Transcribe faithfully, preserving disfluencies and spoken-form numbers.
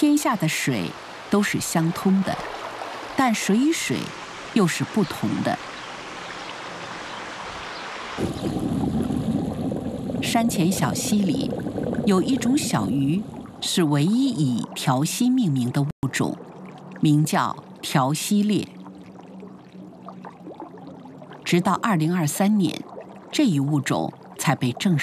天下的水都是相通的，但水与水又是不同的。山前小溪里有一种小鱼，是唯一以条溪命名的物种，名叫条溪鬣。直到二零二三年，这一物种才被正式